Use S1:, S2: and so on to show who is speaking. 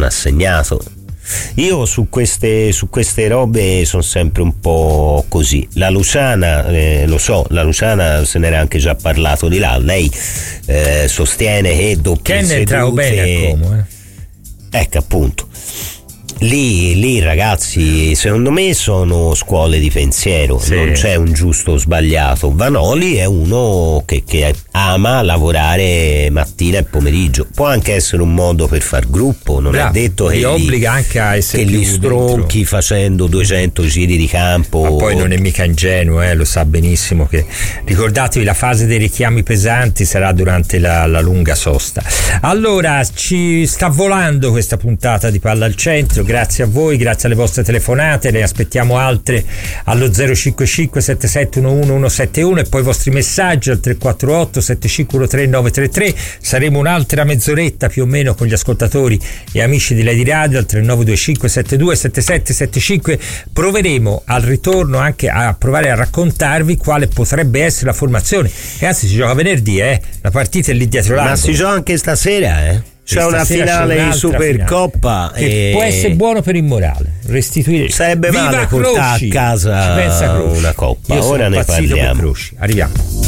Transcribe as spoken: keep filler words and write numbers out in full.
S1: ha segnato. Io su queste, su queste robe sono sempre un po' così. La Luciana, eh, lo so, la Luciana se n'era anche già parlato di là. Lei eh, sostiene che doppie
S2: che ne trao bene a Como, eh.
S1: Ecco appunto. Lì, lì ragazzi, secondo me sono scuole di pensiero, sì. Non c'è un giusto o sbagliato. Vanoli è uno che, che ama lavorare mattina e pomeriggio. Può anche essere un modo per far gruppo, non Bravo. È detto che
S2: li obbliga
S1: li,
S2: anche a essere
S1: che
S2: più
S1: li stronchi dentro. Facendo duecento giri di campo.
S2: Ma poi non è mica ingenuo, eh, lo sa benissimo che, ricordatevi, la fase dei richiami pesanti sarà durante la, la lunga sosta. Allora, ci sta volando questa puntata di Palla al Centro. Grazie a voi, grazie alle vostre telefonate, ne aspettiamo altre allo zero cinque cinque sette sette uno uno uno sette uno e poi i vostri messaggi al tre quattro otto sette cinque uno tre nove tre tre. Saremo un'altra mezz'oretta più o meno con gli ascoltatori e amici di Lady Radio al tre nove due cinque sette due sette sette sette cinque. Proveremo al ritorno anche a provare a raccontarvi quale potrebbe essere la formazione. Ragazzi, si gioca venerdì, eh? La partita è lì dietro l'angolo.
S1: Ma si gioca anche stasera, eh? C'è una finale in Supercoppa
S2: che
S1: e...
S2: può essere buono per il morale, restituire.
S1: Sarebbe
S2: Viva
S1: male portare a casa
S2: una
S1: coppa.
S2: Io
S1: ora ne parliamo.
S2: Arriviamo.